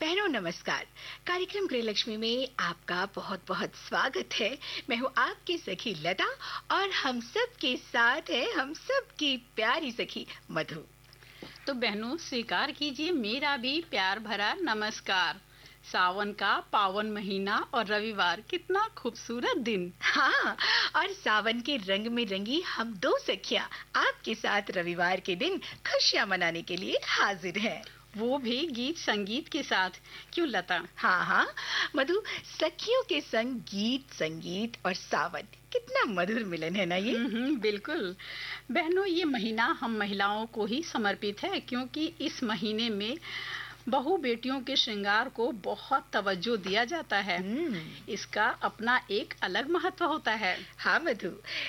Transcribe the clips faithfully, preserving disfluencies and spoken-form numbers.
बहनों नमस्कार। कार्यक्रम गृहलक्ष्मी में आपका बहुत बहुत स्वागत है। मैं हूँ आपकी सखी लता और हम सब के साथ है हम सब की प्यारी सखी मधु। तो बहनों स्वीकार कीजिए मेरा भी प्यार भरा नमस्कार। सावन का पावन महीना और रविवार, कितना खूबसूरत दिन। हाँ, और सावन के रंग में रंगी हम दो सखियाँ आपके साथ रविवार के दिन खुशियाँ मनाने के लिए हाजिर हैं। वो भी गीत संगीत के साथ, क्यों लता? हाँ हाँ मधु, सखियों के संग गीत संगीत और सावन, कितना मधुर मिलन है ना ये। हम्म बिल्कुल बहनों, ये महीना हम महिलाओं को ही समर्पित है, क्योंकि इस महीने में बहू बेटियों के श्रृंगार को बहुत तवज्जो दिया जाता है। इसका अपना एक अलग महत्व होता है। हाँ मधु,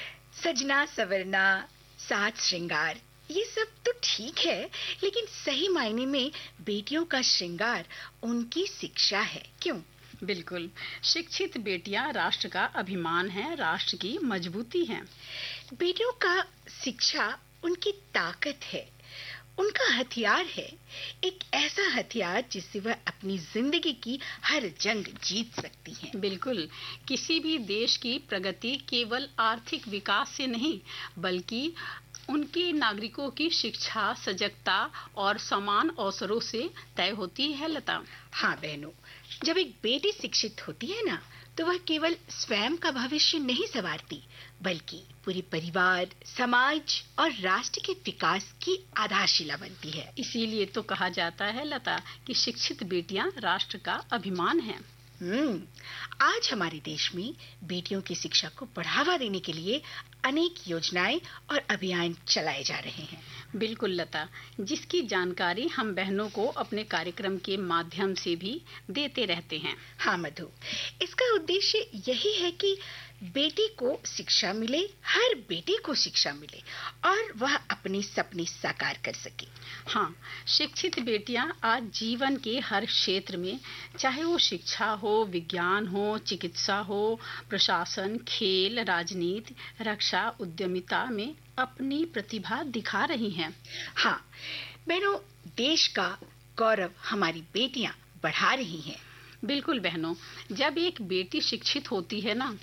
सजना सवरना, साज श्रृंगार, ये सब तो ठीक है, लेकिन सही मायने में बेटियों का श्रृंगार उनकी शिक्षा है, क्यों? बिल्कुल, शिक्षित बेटियां राष्ट्र का अभिमान है, राष्ट्र की मजबूती है। बेटियों का शिक्षा उनकी ताकत है, उनका हथियार है, एक ऐसा हथियार जिससे वह अपनी जिंदगी की हर जंग जीत सकती हैं। बिल्कुल, किसी भी देश की प्रगति केवल आर्थिक विकास से नहीं, बल्कि उनके नागरिकों की शिक्षा, सजगता और समान अवसरों से तय होती है लता। हाँ बहनों, जब एक बेटी शिक्षित होती है ना, तो वह केवल स्वयं का भविष्य नहीं संवारती, बल्कि पूरे परिवार, समाज और राष्ट्र के विकास की आधारशिला बनती है। इसीलिए तो कहा जाता है लता कि शिक्षित बेटियां राष्ट्र का अभिमान हैं। हम्म, आज हमारे देश में बेटियों की शिक्षा को बढ़ावा देने के लिए अनेक योजनाएं और अभियान चलाए जा रहे हैं। बिल्कुल लता, जिसकी जानकारी हम बहनों को अपने कार्यक्रम के माध्यम से भी देते रहते हैं। हाँ मधु, इसका उद्देश्य यही है कि बेटी को शिक्षा मिले, हर बेटी को शिक्षा मिले और वह अपने सपने साकार कर सके। हाँ, शिक्षित बेटियां आज जीवन के हर क्षेत्र में, चाहे वो शिक्षा हो, विज्ञान हो, चिकित्सा हो, प्रशासन, खेल, राजनीति, रक्षा, उद्यमिता में अपनी प्रतिभा दिखा रही हैं। हाँ बहनों, देश का गौरव हमारी बेटियां बढ़ा रही हैं। बिल्कुल बहनों, जब एक बेटी शिक्षित होती है ना,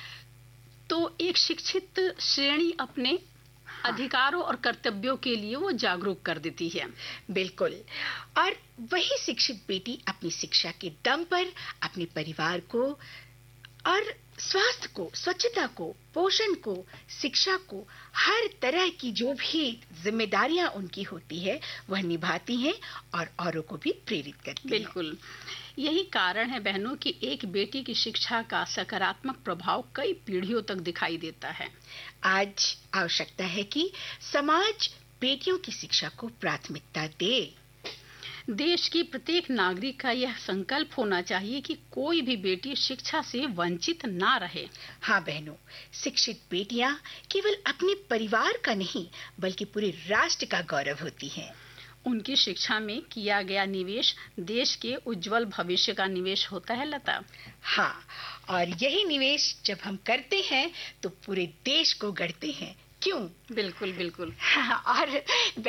तो एक शिक्षित श्रेणी अपने हाँ। अधिकारों और कर्तव्यों के लिए वो जागरूक कर देती है। बिल्कुल, और वही शिक्षित बेटी अपनी शिक्षा के दम पर अपने परिवार को और स्वास्थ्य को, स्वच्छता को, पोषण को, शिक्षा को, हर तरह की जो भी जिम्मेदारियां उनकी होती है वह निभाती हैं और औरों को भी प्रेरित करती हैं। बिल्कुल, यही कारण है बहनों कि एक बेटी की शिक्षा का सकारात्मक प्रभाव कई पीढ़ियों तक दिखाई देता है। आज आवश्यकता है कि समाज बेटियों की शिक्षा को प्राथमिकता दे। देश की प्रत्येक नागरिक का यह संकल्प होना चाहिए कि कोई भी बेटी शिक्षा से वंचित ना रहे। हाँ बहनों, शिक्षित बेटियां केवल अपने परिवार का नहीं, बल्कि पूरे राष्ट्र का गौरव होती हैं। उनकी शिक्षा में किया गया निवेश देश के उज्जवल भविष्य का निवेश होता है लता। हाँ, और यही निवेश जब हम करते हैं तो पूरे देश को गढ़ते हैं, क्यों? बिल्कुल बिल्कुल। हाँ, और